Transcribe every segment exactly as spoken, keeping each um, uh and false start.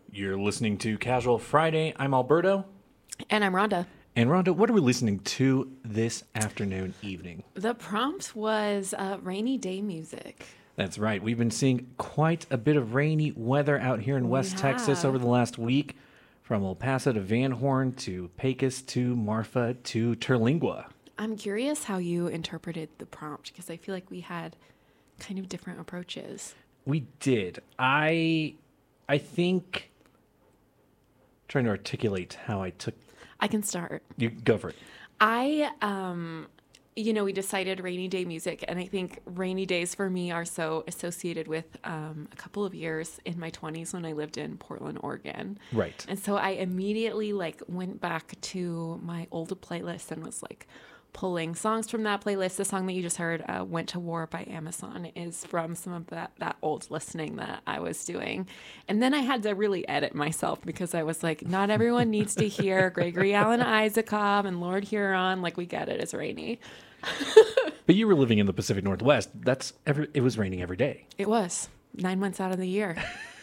You're listening to Casual Friday. I'm Alberto. And I'm Rhonda. And Rhonda, what are we listening to this afternoon, evening? The prompt was uh, rainy day music. That's right. We've been seeing quite a bit of rainy weather out here in We West Texas have. over the last week. From El Paso to Van Horn to Pecos to Marfa to Terlingua. I'm curious how you interpreted the prompt because I feel like we had kind of different approaches. We did. I I think trying to articulate how I took I can start. you go for it. I, um, you know, we decided rainy day music, and I think rainy days for me are so associated with um, a couple of years in my twenties when I lived in Portland, Oregon. Right. And so I immediately like went back to my old playlist and was like pulling songs from that playlist. The song that you just heard, uh, Went to War by Amazon, is from some of that, that old listening that I was doing. And then I had to really edit myself because I was like, not everyone needs to hear Gregory Alan Isakov and Lord Huron. Like, we get it, it's rainy. But you were living in the Pacific Northwest. That's every it was raining every day. It was nine months out of the year.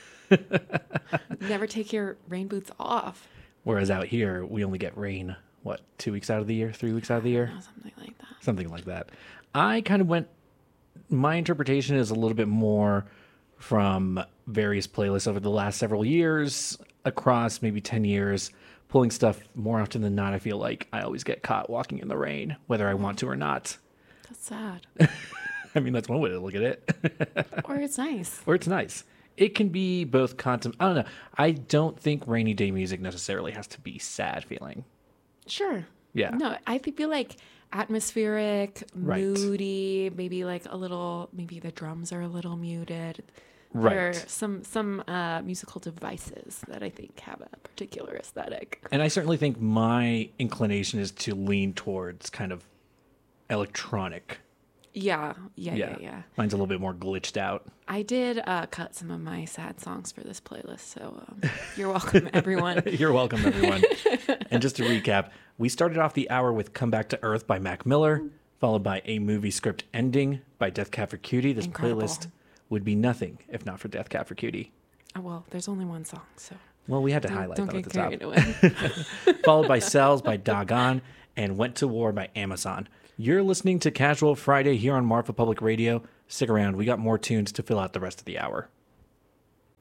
Never take your rain boots off. Whereas out here we only get rain, what, two weeks out of the year, three weeks out of the year? Or something like that. Something like that. I kind of went, my interpretation is a little bit more from various playlists over the last several years, across maybe ten years, pulling stuff more often than not. I feel like I always get caught walking in the rain, whether I want to or not. That's sad. I mean, that's one way to look at it. Or it's nice. Or it's nice. It can be both contem- I don't know. I don't think rainy day music necessarily has to be sad feeling. Sure. Yeah. No, I feel like atmospheric, Right. moody, maybe like a little, maybe the drums are a little muted. Right. There are some, some uh, musical devices that I think have a particular aesthetic. And I certainly think my inclination is to lean towards kind of electronic. Yeah, yeah, yeah, yeah. yeah. Mine's a little bit more glitched out. I did uh, cut some of my sad songs for this playlist, so um, you're welcome, everyone. You're welcome, everyone. And just to recap, we started off the hour with Come Back to Earth by Mac Miller, followed by A Movie Script Ending by Death Cab for Cutie. This Incredible. playlist would be nothing if not for Death Cab for Cutie. Oh, well, there's only one song, so Well, we had to don't, highlight don't that at get the top. carried away. Followed by Cells by Doggone and Went to War by Amazon. You're listening to Casual Friday here on Marfa Public Radio. Stick around. We got more tunes to fill out the rest of the hour.